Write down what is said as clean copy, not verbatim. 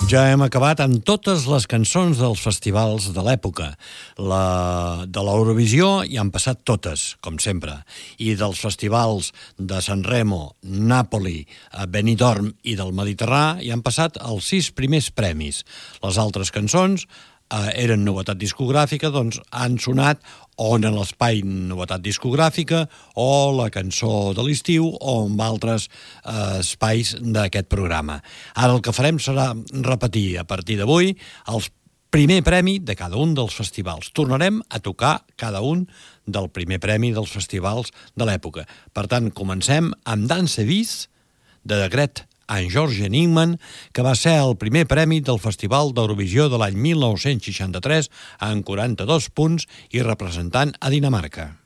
Ja hem acabat amb totes les cançons dels festivals de l'època. De l'Eurovisió hi han passat totes, com sempre. I dels festivals de Sanremo, Nàpoli, Benidorm i del Mediterrani hi han passat els 6 primers premis. Les altres cançons eren novetat discogràfica, doncs han sonat o en l'espai novetat discogràfica o la cançó de l'estiu o en altres espais d'aquest programa. Ara el que farem serà repetir a partir d'avui el primer premi de cada un dels festivals. Tornarem a tocar cada un del primer premi dels festivals de l'època. Per tant, comencem amb Danse Bis, de Gret en George Nyman, que va ser el primer premi del Festival d'Eurovisió de l'any 1963 amb 42 punts i representant a Dinamarca.